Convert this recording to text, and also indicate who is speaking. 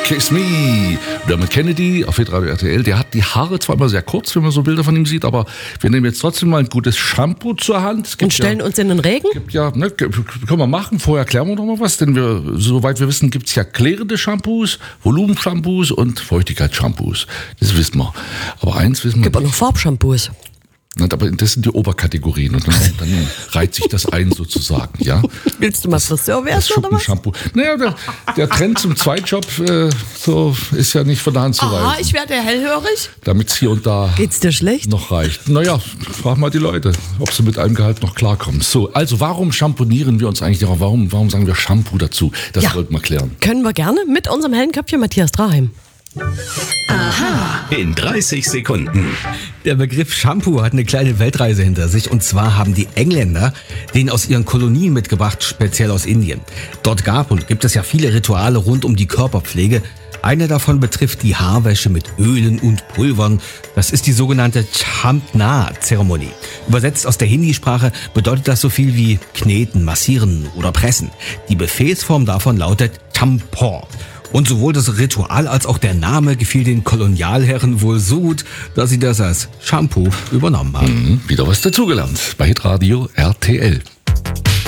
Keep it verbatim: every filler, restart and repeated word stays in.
Speaker 1: Kiss Me. Dermot Kennedy auf Hitradio R T L. Der hat die Haare zwar immer sehr kurz, wenn man so Bilder von ihm sieht, aber wir nehmen jetzt trotzdem mal ein gutes Shampoo zur Hand. Es gibt
Speaker 2: Und stellen
Speaker 1: ja,
Speaker 2: uns in den Regen?
Speaker 1: Gibt ja, ne, können wir machen. Vorher klären wir noch mal was, denn wir, soweit wir wissen, gibt es ja klärende Shampoos, Volumenshampoos und Feuchtigkeitsshampoos. Das wissen wir. Aber eins wissen wir.
Speaker 2: Gibt auch noch Farbshampoos.
Speaker 1: Aber das sind die Oberkategorien und dann, dann reiht sich das ein sozusagen, ja.
Speaker 2: Willst du mal Friseur werden oder was?
Speaker 1: Shampoo. Naja, der, der Trend zum Zweitjob äh, so ist ja nicht von der Hand zu
Speaker 2: Aha,
Speaker 1: weisen.
Speaker 2: ich werde hellhörig.
Speaker 1: Damit es hier und da
Speaker 2: Geht's dir schlecht?
Speaker 1: noch reicht. Naja, frag mal die Leute, ob sie mit einem Gehalt noch klarkommen. So, also warum shampoonieren wir uns eigentlich darauf? Warum, warum sagen wir Shampoo dazu? Das
Speaker 2: Ja.
Speaker 1: wollten wir klären.
Speaker 2: Können wir gerne mit unserem hellen Köpfchen Matthias Draheim.
Speaker 3: In dreißig Sekunden.
Speaker 4: Der Begriff Shampoo hat eine kleine Weltreise hinter sich. Und zwar haben die Engländer den aus ihren Kolonien mitgebracht, speziell aus Indien. Dort gab und gibt es ja viele Rituale rund um die Körperpflege. Eine davon betrifft die Haarwäsche mit Ölen und Pulvern. Das ist die sogenannte Champna-Zeremonie. Übersetzt aus der Hindi-Sprache bedeutet das so viel wie kneten, massieren oder pressen. Die Befehlsform davon lautet Champor. Und sowohl das Ritual als auch der Name gefiel den Kolonialherren wohl so gut, dass sie das als Shampoo übernommen haben.
Speaker 1: Mhm, wieder was dazugelernt bei Hitradio R T L.